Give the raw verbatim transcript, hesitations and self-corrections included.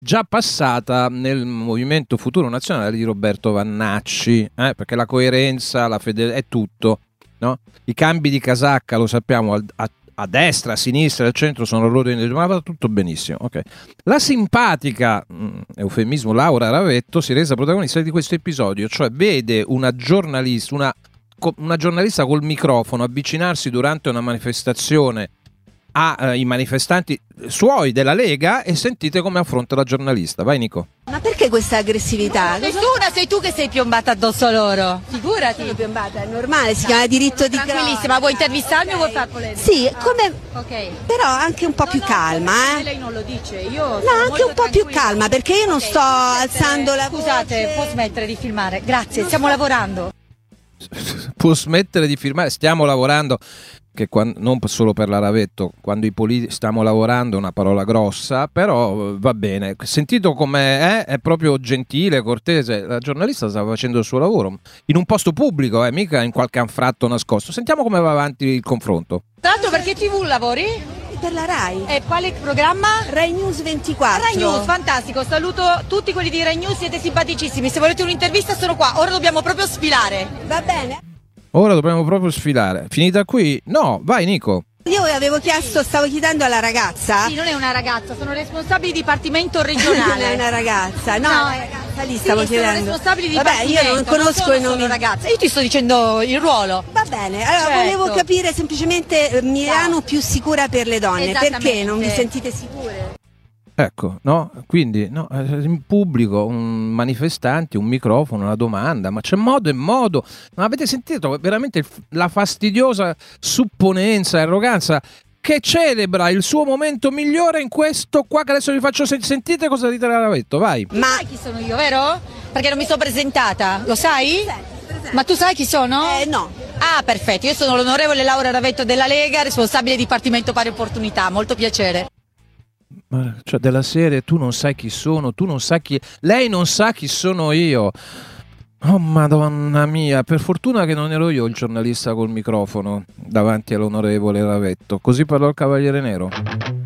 già passata nel Movimento Futuro Nazionale di Roberto Vannacci, eh? Perché la coerenza, la fede è tutto, no? I cambi di casacca, lo sappiamo, a, a, a destra, a sinistra, al centro sono l'ordine del ma va tutto benissimo, ok. La simpatica, mh, eufemismo, Laura Ravetto si è resa protagonista di questo episodio, cioè vede una giornalista, una, una giornalista col microfono avvicinarsi durante una manifestazione ai manifestanti suoi della Lega e sentite come affronta la giornalista. Vai Nico. Ma perché questa aggressività? Nessuna, sei tu che sei piombata addosso a loro. Figurati. Sono piombata, è normale, si chiama diritto di cronaca. Tranquillissima, vuoi intervistarmi o vuoi far polemica? Sì, come... Ok. Però anche un po' più no, calma, eh. Lei non lo dice, io No, anche un po' più calma, perché io non okay, sto alzando la voce. Scusate, può smettere di filmare? Grazie, stiamo lavorando. Può smettere di firmare, stiamo lavorando, che quando, non solo per la Ravetto, quando i politici stiamo lavorando è una parola grossa, però va bene. Sentito come è proprio gentile, cortese, la giornalista stava facendo il suo lavoro in un posto pubblico, eh, mica in qualche anfratto nascosto. Sentiamo come va avanti il confronto. Tra l'altro, perché tivù lavori? Per la Rai. E quale programma? Rai News ventiquattro. Rai News, fantastico, saluto tutti quelli di Rai News, siete simpaticissimi, se volete un'intervista sono qua, ora dobbiamo proprio sfilare. Va bene? Ora dobbiamo proprio sfilare. Finita qui? No, vai Nico. Io avevo chiesto, stavo chiedendo alla ragazza. Sì, non è una ragazza, sono responsabili dipartimento regionale. Non è una ragazza, no, no è una ragazza lì stavo sì, chiedendo. Sono responsabili di Vabbè, io non conosco non i nomi. Sono ragazze, io ti sto dicendo il ruolo. Va bene, allora certo. volevo capire semplicemente Milano no. più sicura per le donne, perché non vi sentite sicure? Ecco, no? Quindi no, in pubblico un manifestante, un microfono, una domanda, ma c'è modo e modo. Non avete sentito veramente la fastidiosa supponenza e arroganza che celebra il suo momento migliore in questo qua che adesso vi faccio sentire. Sentite cosa dite la Ravetto, vai. Ma sai chi sono io, vero? Perché non mi sono presentata, lo sai? Ma tu sai chi sono? Eh no. Ah, perfetto, io sono l'onorevole Laura Ravetto della Lega, responsabile Dipartimento Pari Opportunità, molto piacere. Cioè della serie tu non sai chi sono, tu non sai chi, lei non sa chi sono io. Oh madonna mia, per fortuna che non ero io il giornalista col microfono davanti all'onorevole Ravetto. Così parlò il Cavaliere Nero.